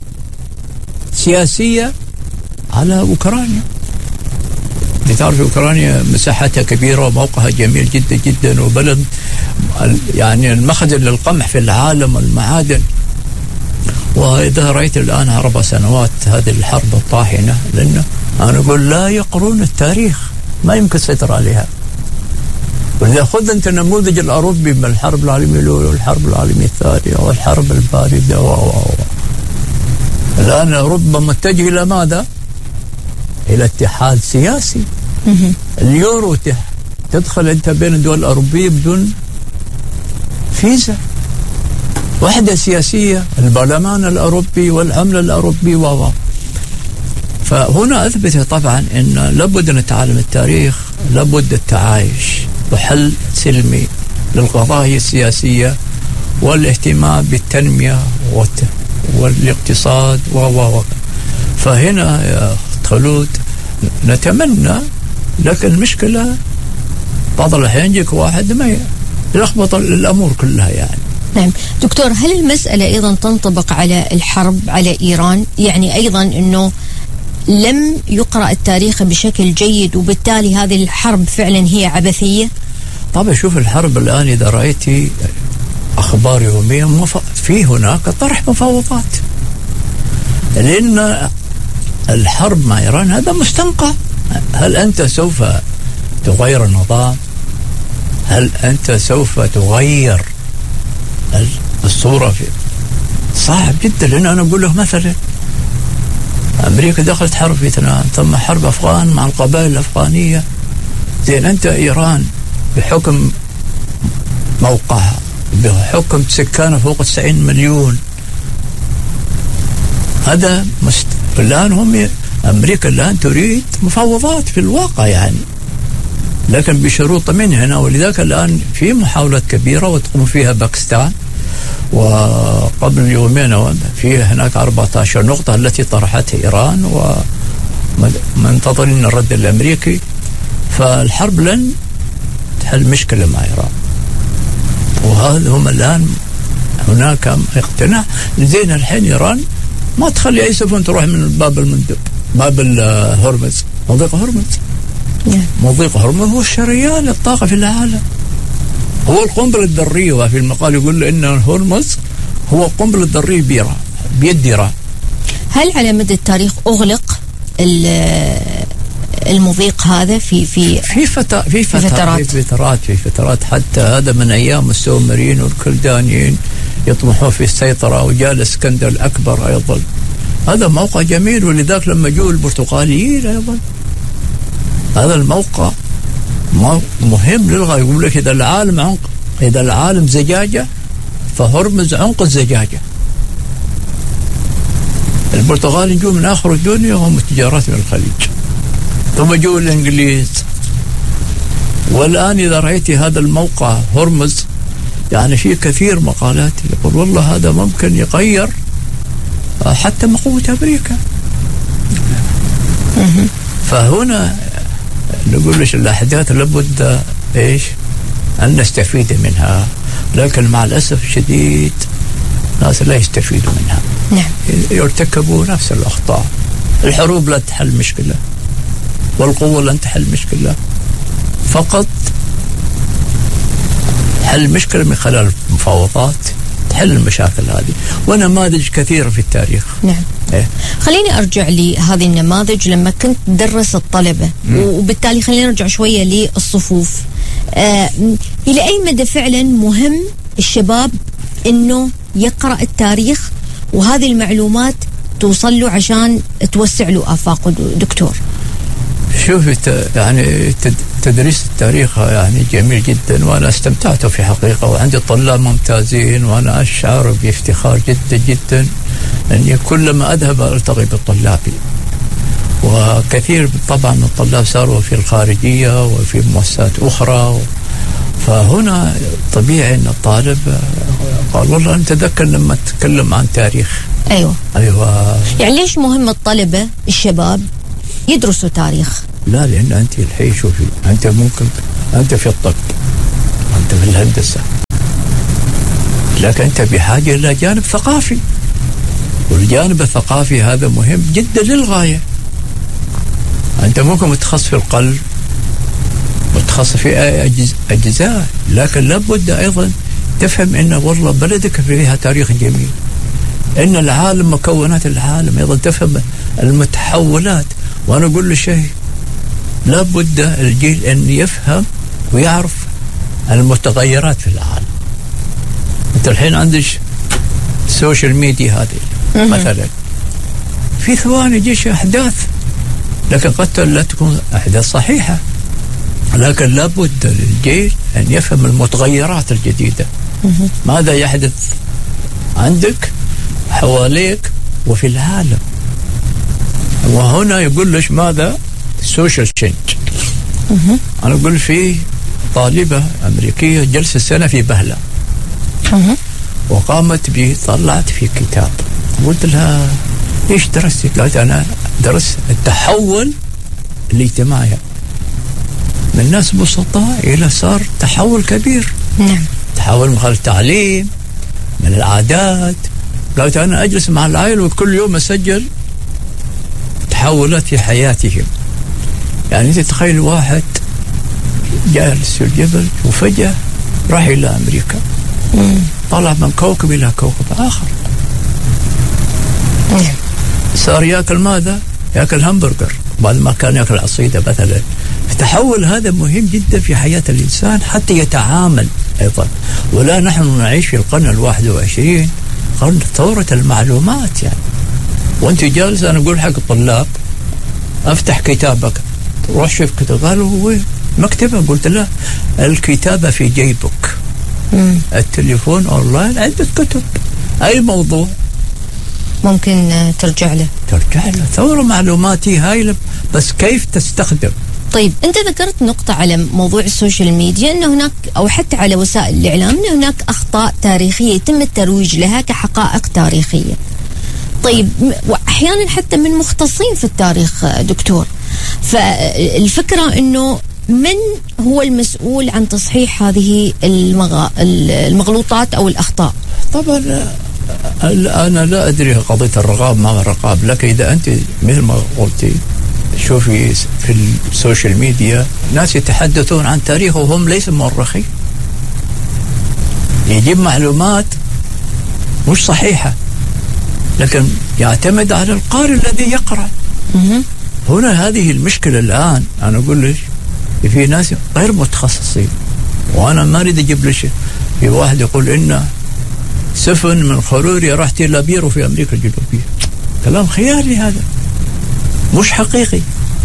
سياسية على أوكرانيا. لتعرف أوكرانيا مساحتها كبيرة وموقعها جميل جدا جدا، وبلد يعني المخزن للقمح في العالم والمعادن. وإذا رأيت الآن أربع سنوات هذه الحرب الطاحنة، لأنه أنا أقول لا يقرون التاريخ، ما يمكن السيطرة عليها. وإذا خذ أنت النموذج الأوروبي من الحرب العالمية الأولى والحرب العالمية الثانية والحرب الباردة و و و الآن أوروبا متجه إلى ماذا؟ إلى اتحاد سياسي. اليورو تدخل أنت بين الدول الأوروبية بدون فيزا، وحدة سياسية، البرلمان الأوروبي والعملة الأوروبية و فهنا أثبت طبعا أن لابد أن نتعلم التاريخ، لابد التعايش وحل سلمي للقضايا السياسية والاهتمام بالتنمية والاقتصاد و و فهنا يا خلود نتمنى، لكن المشكلة بعض الأحيان يجيك واحد ما يلخبط الأمور كلها يعني. نعم دكتور، هل المسألة أيضا تنطبق على الحرب على إيران؟ يعني أيضا أنه لم يقرأ التاريخ بشكل جيد وبالتالي هذه الحرب فعلا هي عبثية؟ طبعا شوف الحرب الآن إذا رأيتي أخبار يومية مف... في هناك طرح مفاوضات، لأن الحرب مع إيران هذا مستنقع. هل أنت سوف تغير النظام؟ هل أنت سوف تغير الصورة؟ في صعب جدا، لأن أنا أقول له مثلا أمريكا دخلت حرب فيتنام، ثم حرب أفغان مع القبائل الأفغانية. زين أنت إيران بحكم موقعها، بحكم سكانها فوق تسعين مليون، هذا مست... الآن هم أمريكا الآن تريد مفاوضات في الواقع يعني، لكن بشروط من هنا. ولذلك الآن في محاولات كبيرة وتقوم فيها باكستان، وقبل يومين في هناك أربعة عشر نقطة التي طرحتها إيران، ومنتظرين الرد الأمريكي. فالحرب لن تحل مشكلة مع إيران، وهذا هم الآن هناك اقتناع. زين الحين إيران ما تخلي أي سفن تروح من باب المندب، باب الهرمز، مضيق هرمز. مضيق هرمز هو الشريان الطاقة في العالم، هو القنبلة الذرية. وفي المقال يقول إن هرمز هو قنبلة ذرية بيران بيد إيران. هل على مدى التاريخ أغلق المضيق هذا في في في فتا في, في فترات في فترات في فترات حتى هذا من أيام السومريين والكلدانيين يطمحوا في السيطرة، وجاء الإسكندر الأكبر أيضا. هذا موقع جميل، ولذلك لما جوا البرتغاليين أيضا هذا الموقع مهم للغاية. يقول لك إذا العالم عنق، إذا العالم زجاجة فهرمز عنق الزجاجة. البرتغال يجوا من آخر الدنيا وهم تجارات من الخليج، ثم جوا الإنجليز. والآن إذا رأيتي هذا الموقع هرمز، يعني في كثير مقالات يقول والله هذا ممكن يغير حتى مقومة أمريكا. فهنا نقول ليش الأحداث لابد إيش أن نستفيد منها، لكن مع الأسف الشديد ناس لا يستفيدوا منها. نعم. يرتكبوا نفس الأخطاء. الحروب لا تحل مشكلة، والقوة لن تحل مشكلة، فقط حل مشكلة من خلال المفاوضات تحل المشاكل هذه، ونماذج كثيرة في التاريخ. نعم. إيه؟ خليني أرجع لهذه النماذج لما كنت تدرس الطلبة، م. وبالتالي خلينا نرجع شوية للصفوف. آه إلى أي مدى فعلا مهم الشباب إنه يقرأ التاريخ وهذه المعلومات توصل له عشان توسع له آفاقه دكتور؟ شوف يعني تدريس التاريخ يعني جميل جدا، وأنا استمتعت في حقيقة، وعندي طلاب ممتازين، وأنا أشعر بافتخار جدا جدا أني كلما أذهب ألتقي بطلابي. وكثير طبعا من الطلاب صاروا في الخارجية وفي مؤسسات أخرى، فهنا طبيعي أن الطالب قال والله أنت تذكر لما تتكلم عن تاريخ. أيوة. أيوة. يعني ليش مهم الطلبة الشباب يدرسوا تاريخ؟ لا، لأن أنت الحين شوفي، أنت ممكن أنت في الطب، أنت في الهندسة، لكن أنت بحاجة إلى جانب ثقافي، والجانب الثقافي هذا مهم جدا للغاية. أنت ممكن متخصص في القلب، متخصص في أجز... أجزاء، لكن لابد أيضا تفهم أن والله بلدك فيها تاريخ جميل، أن العالم مكونات العالم، أيضا تفهم المتحولات. وأنا أقول له شيء، لابد الجيل أن يفهم ويعرف المتغيرات في العالم. أنت الحين عندك السوشيال ميديا هذه مثلا، في ثواني جيش أحداث، لكن قد لا تكون أحداث صحيحة، لكن لابد للجيل أن يفهم المتغيرات الجديدة، ماذا يحدث عندك حواليك وفي العالم. وهنا يقول لك ماذا السوشيال تشينج. أنا أقول في طالبة أمريكية جلسة سنة في بهلة، وقامت بي طلعت في كتاب، قلت لها إيش درستي؟ قالت أنا درست التحول الاجتماعي من ناس بسطاء إلى صار تحول كبير. نعم. تحول من خلال التعليم، من العادات. قالت أنا أجلس مع العائلة وكل يوم أسجل تحولات في حياتهم. يعني أنت تخيل واحد جالس في الجبل وفجأة راح إلى أمريكا، مم. طلع من كوكب إلى كوكب آخر. نعم. صار يأكل ماذا؟ يأكل همبرجر بعد ما كان يأكل عصيدة مثلا. التحول هذا مهم جدا في حياة الإنسان حتى يتعامل أيضا. ولا نحن نعيش في القرن الواحد وعشرين، قرن ثورة المعلومات يعني. وانت جالس، أنا أقول حق الطلاب أفتح كتابك، روح شوف كتاب. قالوا وين مكتبة؟ قلت لا، الكتابة في جيبك. مم. التليفون أونلاين عندك كتب، أي موضوع ممكن ترجع له ترجع له. ثورة معلوماتي هايلة، بس كيف تستخدم. طيب أنت ذكرت نقطة على موضوع السوشيال ميديا، أنه هناك أو حتى على وسائل الإعلام أنه هناك أخطاء تاريخية يتم الترويج لها كحقائق تاريخية. طيب وأحيانا حتى من مختصين في التاريخ دكتور، فالفكرة أنه من هو المسؤول عن تصحيح هذه المغ... المغلوطات أو الأخطاء؟ طبعا أنا لا أدري قضية الرقاب ما الرقاب، لكن إذا أنت مثل ما قلتي شوفي في السوشيال ميديا ناس يتحدثون عن تاريخ وهم ليس مؤرخين، يجيب معلومات مش صحيحة، لكن يعتمد على القارئ الذي يقرأ. هنا هذه المشكلة الآن. أنا أقول لك في ناس غير متخصصين، وأنا ما أريد أجيب لك في واحد يقول إن سفن من خروريا راحت إلى بيرو في أمريكا الجنوبية. كلام خيالي هذا، مش حقيقي.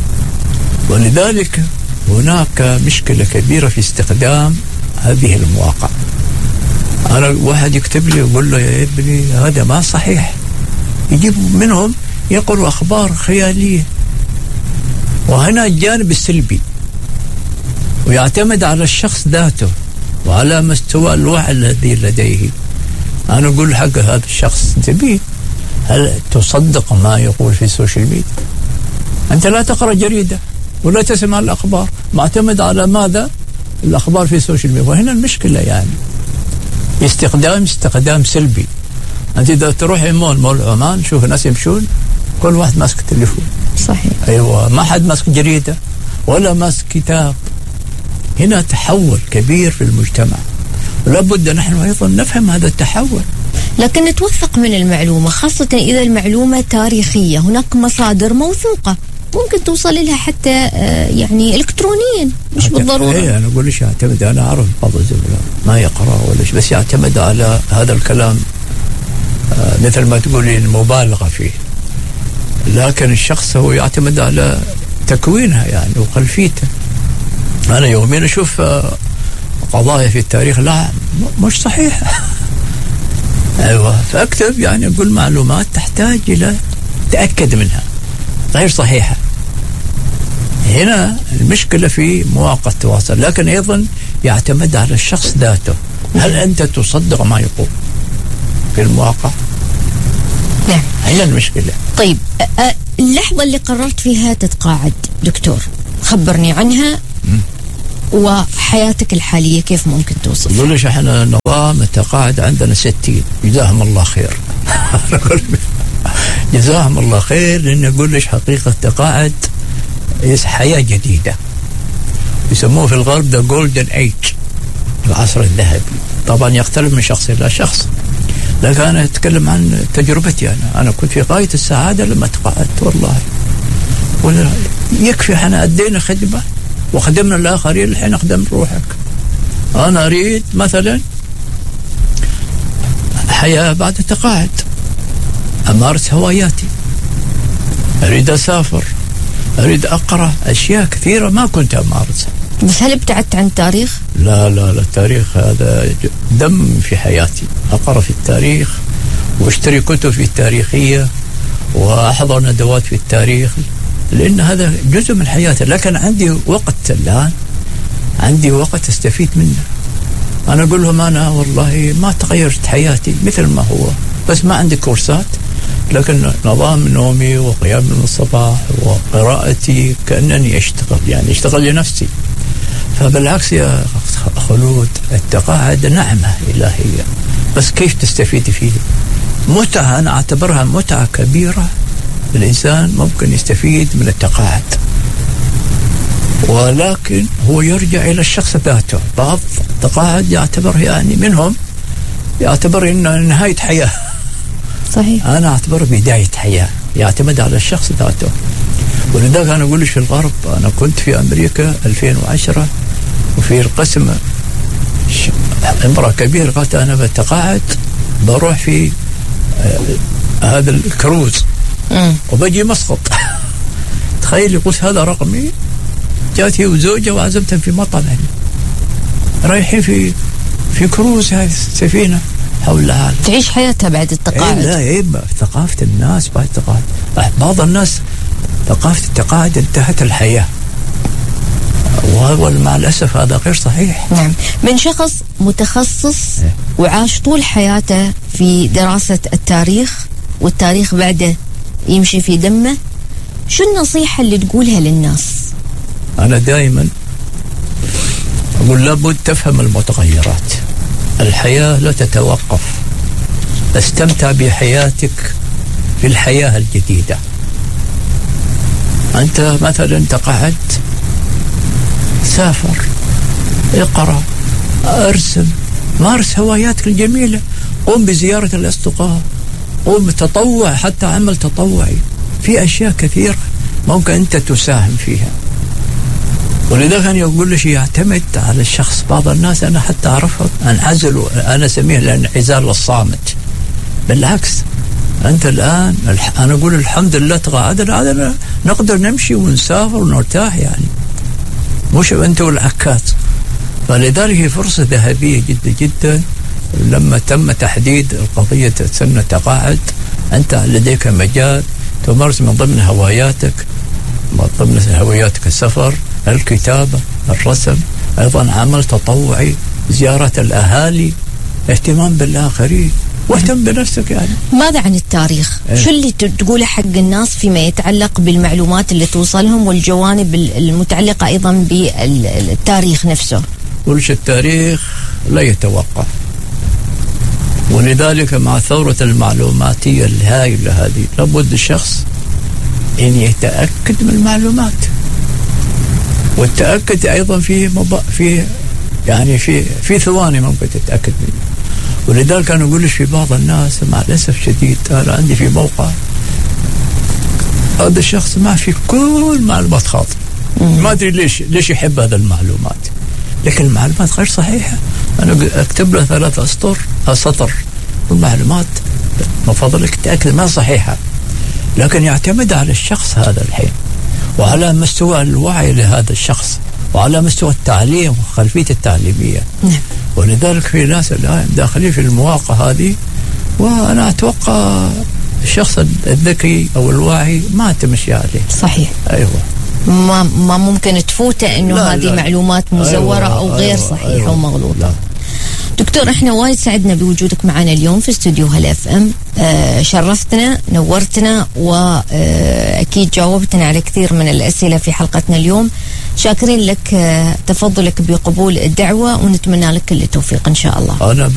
ولذلك هناك مشكلة كبيرة في استخدام هذه المواقع. أنا واحد يكتب لي ويقول له يا ابني هذا ما صحيح، يجيب منهم يقولوا أخبار خيالية. وهنا الجانب السلبي، ويعتمد على الشخص ذاته وعلى مستوى الوعي الذي لديه. أنا أقول حق هذا الشخص انتبه، هل تصدق ما يقول في السوشيال ميديا؟ أنت لا تقرأ جريدة ولا تسمع الأخبار، معتمد على ماذا؟ الأخبار في السوشيال ميديا. وهنا المشكلة يعني استخدام استخدام سلبي. أنت إذا تروح مول مول عمان شوف الناس يمشون كل واحد ماسك تليفون. صحيح. أيوة، ما حد ماسك جريدة ولا ماسك كتاب. هنا تحول كبير في المجتمع، ولابد نحن أيضا نفهم هذا التحول. لكن نتوثق من المعلومة، خاصة إذا المعلومة تاريخية. هناك مصادر موثوقة ممكن توصل لها حتى يعني إلكترونيا، مش بالضرورة. إيه أنا أقول ليش يعتمد، أنا أعرف بعض الزملاء ما يقرأ ولا شيء، بس يعتمد على هذا الكلام آه مثل ما تقولي المبالغة فيه. لكن الشخص هو يعتمد على تكوينها يعني وخلفيته. أنا يومين أشوف آه قضايا في التاريخ لا مش صحيحة. أيوة، فأكتب يعني أقول معلومات تحتاج إلى تأكد منها غير صحيحة. هنا المشكلة في مواقع التواصل، لكن أيضا يعتمد على الشخص ذاته. هل أنت تصدق ما يقول في المواقع؟ نعم. هنا المشكلة. طيب اللحظة اللي قررت فيها تتقاعد دكتور، خبرني عنها. م. وحياتك الحالية كيف ممكن توصف؟ يقول ليش احنا نظام التقاعد عندنا ستين، جزاهم الله خير. جزاهم الله خير، لأن يقول ليش حقيقة التقاعد حياة جديدة، يسموه في الغرب ذا جولدن ايج، العصر الذهبي. طبعا يختلف من شخص إلى شخص، لكن أنا أتكلم عن تجربتي. أنا أنا كنت في غاية السعادة لما تقاعدت والله. ولا يكفي احنا أدينا خدمة وخدمنا الآخرين، الحين أخدم روحك. أنا أريد مثلا حياة بعد التقاعد، أمارس هواياتي، أريد أسافر، أريد أقرأ أشياء كثيرة ما كنت أمارسها. بس هل ابتعدت عن التاريخ؟ لا لا لا، التاريخ هذا دم في حياتي. أقرأ في التاريخ واشتري كتب في التاريخية وأحضر ندوات في التاريخ، لأن هذا جزء من حياتي. لكن عندي وقت الآن، عندي وقت استفيد منه. أنا أقول لهم أنا والله ما تغيرت حياتي مثل ما هو، بس ما عندي كورسات، لكن نظام نومي وقيام من الصباح وقراءتي كأنني أشتغل، يعني أشتغل لنفسي. فبالعكس يا خلود، التقاعد نعمة إلهية، بس كيف تستفيد فيه؟ متعة، أنا أعتبرها متعة كبيرة. الإنسان ممكن يستفيد من التقاعد، ولكن هو يرجع إلى الشخص ذاته. بعض التقاعد يعتبر يعني منهم يعتبر إنه نهاية حياة. صحيح. أنا أعتبره بداية حياة، يعتمد على الشخص ذاته. ولذلك أنا أقول لك في الغرب، أنا كنت في أمريكا ألفين وعشرة، وفي القسم امرأة كبيرة قالت أنا بتقاعد بروح في آه هذا الكروز م. وبجي مسقط. تخيل، قلت هذا رقمي. جات هي وزوجة وعزمتهم في مطعم، رايحين في في كروز، هذه السفينة حول العالم. تعيش حياتها بعد التقاعد. إيه لا إيه، ثقافة الناس بعد التقاعد. بعض الناس ثقافة التقاعد انتهت الحياة، وهو مع الأسف هذا غير صحيح. نعم. من شخص متخصص إيه؟ وعاش طول حياته في دراسة التاريخ، والتاريخ بعده يمشي في دمه، شو النصيحة اللي تقولها للناس؟ أنا دائما أقول لابد تفهم المتغيرات. الحياة لا تتوقف، استمتع بحياتك في الحياة الجديدة. أنت مثلا تقعدت، سافر، اقرأ، ارسم، مارس هواياتك الجميلة، قم بزيارة الأصدقاء، قم تطوع، حتى عمل تطوعي. في أشياء كثيرة ممكن أنت تساهم فيها. ولذلك أنا يقول لي يعتمد على الشخص. بعض الناس أنا حتى أعرفهم انعزلوا، أنا أسميه الانعزال الصامت. بالعكس، أنت الآن أنا أقول الحمد لله تقاعدنا، هذا نقدر نمشي ونسافر ونرتاح، يعني مش أنت والعكات. فلذلك هي فرصة ذهبية جدا جدا. لما تم تحديد القضية سن التقاعد، أنت لديك مجال تمارس من ضمن هواياتك، من ضمن هواياتك السفر، الكتابة، الرسم، أيضا عمل تطوعي، زيارة الأهالي، اهتمام بالآخرين، واهتم بنفسك. يعني ماذا عن التاريخ؟ ايه؟ شو اللي تقوله حق الناس فيما يتعلق بالمعلومات اللي توصلهم والجوانب المتعلقة أيضا بالتاريخ نفسه؟ قولش التاريخ لا يتوقف، ولذلك مع ثورة المعلوماتية الهائلة هذه لابد الشخص أن يتأكد من المعلومات، والتأكد أيضا في مب... في يعني في في ثواني ممكن تتأكد منه. ولذلك أنا أقول في بعض الناس مع الأسف شديد، أنا عندي في موقع هذا الشخص ما في كل معلومات خاطئة، ما أدري ليش ليش يحب هذا المعلومات، لكن المعلومات غير صحيحة. أنا أكتب له ثلاث أسطر سطر والمعلومات من فضلك تأكد ما صحيحة، لكن يعتمد على الشخص هذا الحين، وعلى مستوى الوعي لهذا الشخص، وعلى مستوى التعليم وخلفية التعليمية. ولذلك في ناس الآن داخلين في المواقع هذه، وأنا أتوقع الشخص الذكي أو الواعي ما تمشي عليه. صحيح. أيوة. ما ما ممكن تفوته إنه هذه معلومات مزورة أيوة أو غير أيوة صحيحة أيوة ومغلوطة. لا. دكتور، احنا وايد سعدنا بوجودك معنا اليوم في استوديو هلا اف ام. آه شرفتنا، نورتنا، واكيد آه جاوبتنا على كثير من الاسئله في حلقتنا اليوم. شاكرين لك تفضلك بقبول الدعوة ونتمنى لك كل التوفيق إن شاء الله. أنا